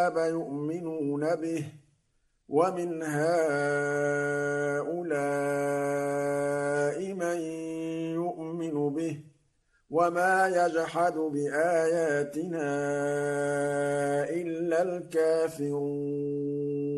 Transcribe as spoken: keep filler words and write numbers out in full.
يؤمنون به ومن هؤلاء من يؤمن به وما يجحد بآياتنا إلا الكافرون